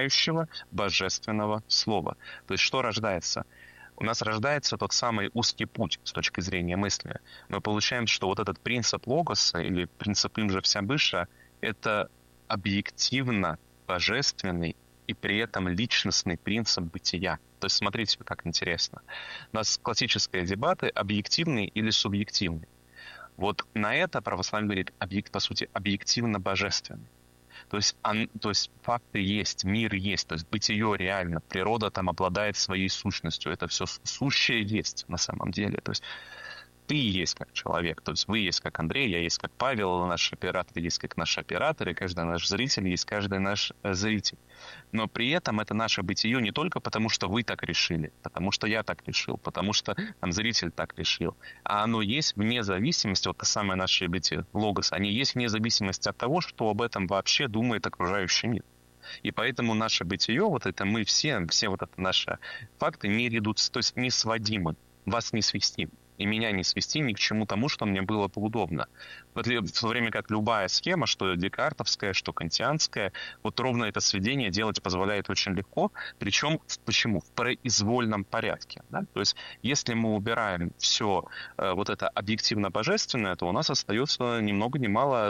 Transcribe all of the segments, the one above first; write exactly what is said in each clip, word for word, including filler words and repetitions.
окружающего божественного слова. То есть что рождается? У нас рождается тот самый узкий путь с точки зрения мысли. Мы получаем, что вот этот принцип логоса или принцип им же вся выше — это объективно божественный и при этом личностный принцип бытия. То есть смотрите, как интересно. У нас классические дебаты — объективный или субъективный. Вот на это православие говорит, объект, по сути, объективно-божественный. То есть, он, то есть факты есть, мир есть, то есть бытие реально, природа там обладает своей сущностью, это все сущее есть на самом деле. То есть ты есть как человек, то есть вы есть как Андрей, я есть как Павел, наш оператор есть как наш оператор, и каждый наш зритель есть каждый наш зритель. Но при этом это наше бытие не только потому, что вы так решили, потому что я так решил, потому что там зритель так решил, а оно есть вне зависимости, вот это самое наше бытие, логос, они есть вне зависимости от того, что об этом вообще думает окружающий мир. И поэтому наше бытие, вот это мы все, все вот это наши факты не редуци, то есть не сводимы, вас не свести. И меня не свести ни к чему тому, что мне было бы удобно. В то время как любая схема, что декартовская, что кантианская, вот ровно это сведение делать позволяет очень легко. Причем, почему? В произвольном порядке. Да? То есть, если мы убираем все э, вот это объективно-божественное, то у нас остается ни много ни мало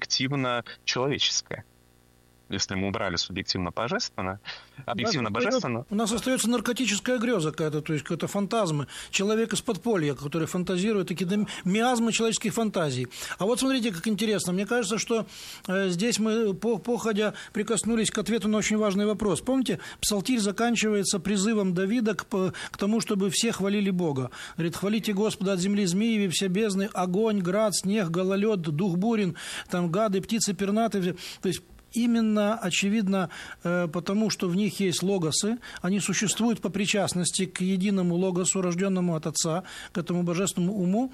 субъективно-человеческое. Если мы убрали субъективно-божественно, объективно-божественно... У нас остается наркотическая греза какая-то, то есть какие-то фантазмы. Человек из подполья, который фантазирует, такие миазмы человеческих фантазий. А вот смотрите, как интересно. Мне кажется, что э, здесь мы, по, походя, прикоснулись к ответу на очень важный вопрос. Помните, псалтирь заканчивается призывом Давида к, к тому, чтобы все хвалили Бога. Говорит, хвалите Господа от земли змеи, все бездны, огонь, град, снег, гололед, дух бурен, там гады, птицы пернатые. То есть именно, очевидно, потому что в них есть логосы, они существуют по причастности к единому логосу, рожденному от Отца, к этому божественному уму.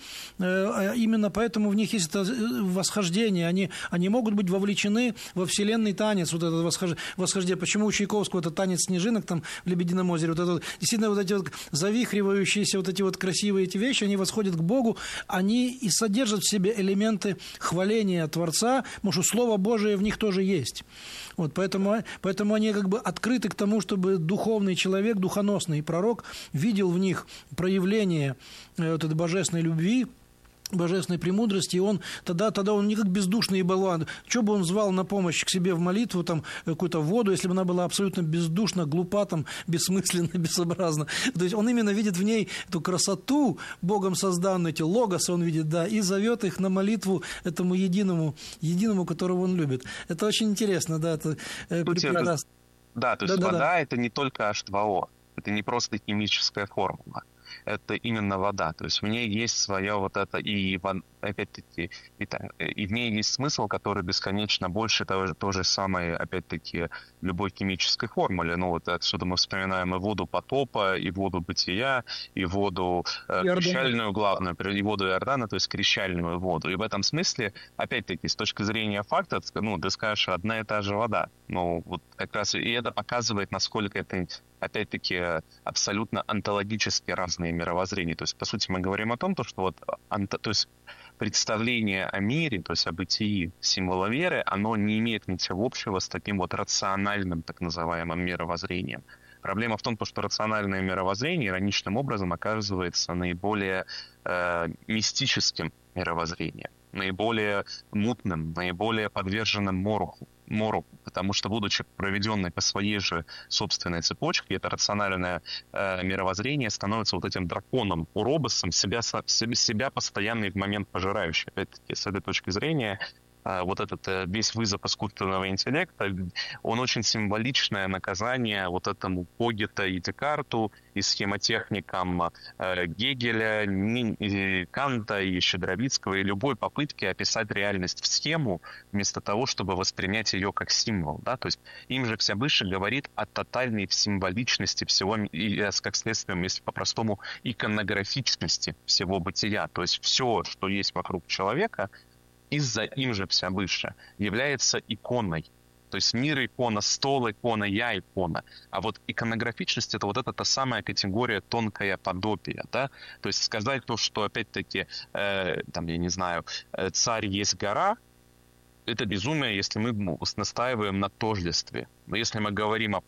Именно поэтому в них есть это восхождение. Они, они могут быть вовлечены во вселенный танец, вот это восхождение. Почему у Чайковского это танец снежинок там в «Лебедином озере», вот это, действительно, вот эти вот завихривающиеся вот эти вот красивые эти вещи, они восходят к Богу, они и содержат в себе элементы хваления Творца, потому что Слово Божие в них тоже есть. Вот, поэтому, поэтому они как бы открыты к тому, чтобы духовный человек, духоносный пророк видел в них проявление вот этой божественной любви, божественной премудрости, и он тогда, тогда он не как бездушный болван. Что бы он звал на помощь к себе в молитву, там, какую-то воду, если бы она была абсолютно бездушна, глупа, там, бессмысленна, безобразна. То есть он именно видит в ней эту красоту, Богом созданную, эти логосы он видит, да, и зовет их на молитву этому единому, единому, которого он любит. Это очень интересно, да, это прекрасно. Да, то есть да, вода да, да. Это не только эйч два о, это не просто химическая формула. Это именно вода, то есть в ней есть своя вот это, и опять-таки, и, и в ней есть смысл, который бесконечно больше того, то же самое, опять-таки, любой химической формуле. Ну вот отсюда мы вспоминаем и воду потопа, и воду бытия, и воду э, крещальную, главную, и воду Иордана, то есть крещальную воду. И в этом смысле, опять-таки, с точки зрения факта, ну, ты скажешь, одна и та же вода. Ну, вот как раз и это показывает, насколько это, опять-таки, абсолютно онтологически разные мировоззрения. То есть, по сути, мы говорим о том, что вот, то есть представление о мире, то есть о бытии символа веры, оно не имеет ничего общего с таким вот рациональным, так называемым, мировоззрением. Проблема в том, что рациональное мировоззрение ироничным образом оказывается наиболее э, мистическим мировоззрением, наиболее мутным, наиболее подверженным мороху. мору, потому что, будучи проведенной по своей же собственной цепочке, это рациональное э, мировоззрение становится вот этим драконом, уробосом, себя, себя постоянный в момент пожирающий. Опять-таки, с этой точки зрения, э, вот этот э, весь вызов искусственного интеллекта, он очень символичное наказание вот этому Когито и Декарту, и схемотехникам э, Гегеля, Ни, и Канта, и Щедровицкого, и любой попытки описать реальность в схему, вместо того, чтобы воспринять ее как символ. Да? То есть им же вся выше говорит о тотальной символичности всего, и, как следствие, если по-простому, иконографичности всего бытия. То есть все, что есть вокруг человека, из-за им же вся выше, является иконой. То есть мир икона, стол икона, я икона. А вот иконографичность — это вот эта та самая категория тонкое подобие, да? То есть сказать то, что опять-таки, э, там, я не знаю, э, царь есть гора, это безумие, если мы ну, настаиваем на тождестве. Но если мы говорим о